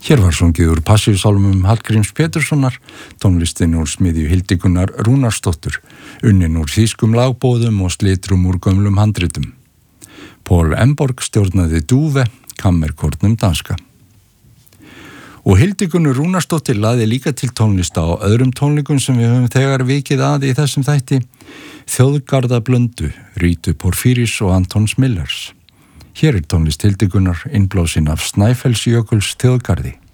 Hér var sungið úr passíusálmum Hallgríms Péturssonar, tónlistin úr smiðju Hildigunar Rúnarsdóttur, unnin úr þýskum lagbóðum og slitrum úr gömlum handritum. Paul Emborg stjórnaði dúve, kammerkórnum danska. Og Hildigunur Rúnarsdóttir laði líka til tónlista á öðrum tónleikum sem við höfum þegar vikið að í þessum þætti, Þjóðgarðablöndu, Rítu Porfíris og Antons Millers. Hér tónlist Hildigunar innblásin af Snæfellsjökuls þjóðgarði.